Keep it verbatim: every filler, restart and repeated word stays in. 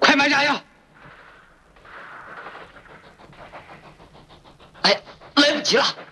快买炸药！哎，来不及了。